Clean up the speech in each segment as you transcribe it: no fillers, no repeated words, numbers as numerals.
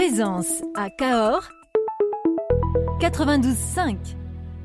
Présence à Cahors 92.5.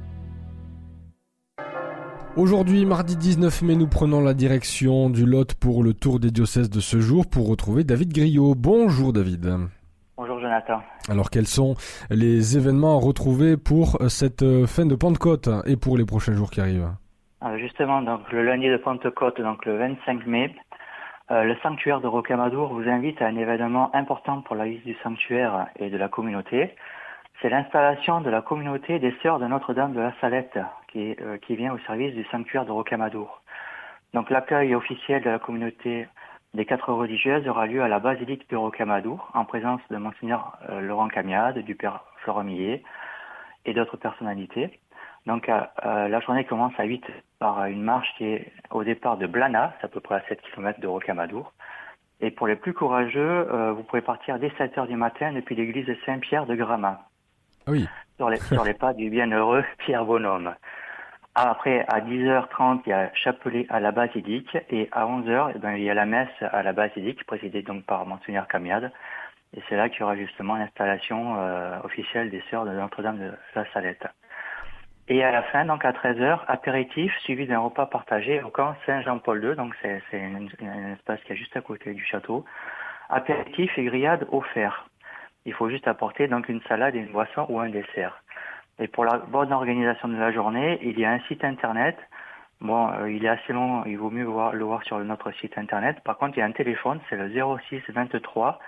Aujourd'hui, mardi 19 mai, nous prenons la direction du Lot pour le tour des diocèses de ce jour pour retrouver David Griot. Bonjour David. Bonjour Jonathan. Alors quels sont les événements à retrouver pour cette fin de Pentecôte et pour les prochains jours qui arrivent? Justement, donc le lundi de Pentecôte, donc le 25 mai, le sanctuaire de Rocamadour vous invite à un événement important pour la vie du sanctuaire et de la communauté. C'est l'installation de la communauté des Sœurs de Notre-Dame de la Salette qui vient au service du sanctuaire de Rocamadour. Donc l'accueil officiel de la communauté des 4 religieuses aura lieu à la basilique de Rocamadour en présence de Monseigneur Laurent Camiade, du Père Florent Millet et d'autres personnalités. Donc la journée commence à 8 par une marche qui est au départ de Blana, c'est à peu près à 7 km de Rocamadour. Et pour les plus courageux, vous pouvez partir dès 7 heures du matin depuis l'église de Saint-Pierre de Gramat. Oui. Sur les pas du bienheureux Pierre Bonhomme. Après, à 10h30, il y a chapelet à la basilique et à 11h, il y a la messe à la basilique, présidée donc par Monseigneur Camiade. Et c'est là qu'il y aura justement l'installation officielle des Sœurs de Notre-Dame de la Salette. Et à la fin, donc à 13h, apéritif suivi d'un repas partagé au camp Saint-Jean-Paul II, donc c'est un espace qui est juste à côté du château. Apéritif et grillade offerts. Il faut juste apporter donc une salade et une boisson ou un dessert. Et pour la bonne organisation de la journée, il y a un site internet. Bon, il est assez long, il vaut mieux le voir sur notre site internet. Par contre, il y a un téléphone, c'est le 06 23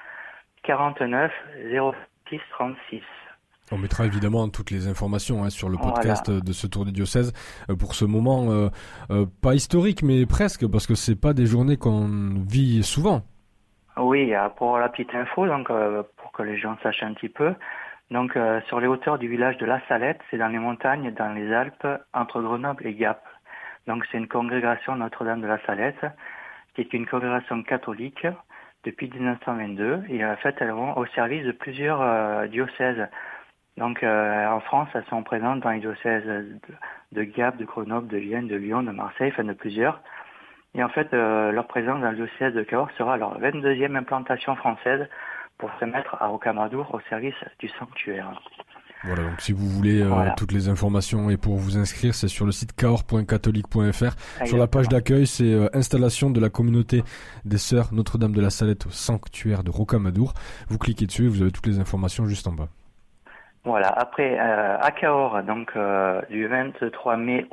49 06 36. On mettra évidemment toutes les informations sur le podcast de ce tour des diocèses pour ce moment pas historique, mais presque, parce que c'est pas des journées qu'on vit souvent. Oui, pour la petite info, donc pour que les gens sachent un petit peu, donc sur les hauteurs du village de La Salette, c'est dans les montagnes, dans les Alpes, entre Grenoble et Gap. Donc c'est une congrégation Notre-Dame de la Salette, qui est une congrégation catholique depuis 1922, et en fait elles vont au service de plusieurs diocèses. Donc en France, elles sont présentes dans les diocèses de Gap, de Grenoble, de Vienne, de Lyon, de Marseille, enfin de plusieurs. Et en fait, leur présence dans le diocèse de Cahors sera leur 22e implantation française pour se mettre à Rocamadour au service du sanctuaire. Voilà, donc si vous voulez toutes les informations et pour vous inscrire, c'est sur le site cahors.catholique.fr. Sur la page d'accueil, c'est installation de la communauté des Sœurs Notre-Dame de la Salette au sanctuaire de Rocamadour. Vous cliquez dessus et vous avez toutes les informations juste en bas. Voilà, après à Cahors, donc du 23 mai